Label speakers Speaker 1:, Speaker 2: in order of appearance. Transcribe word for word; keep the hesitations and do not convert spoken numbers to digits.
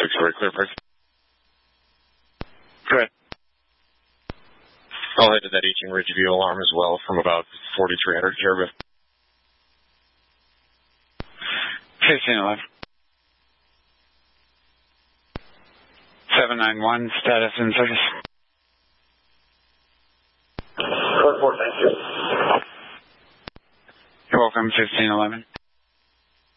Speaker 1: Victoria Clear Price.
Speaker 2: Good.
Speaker 1: I'll head to that aging Ridgeview alarm as well from about forty-three hundred Caribou.
Speaker 2: fifteen eleven. seven nine one, status in service.
Speaker 3: Report, thank you.
Speaker 2: You're welcome, fifteen eleven.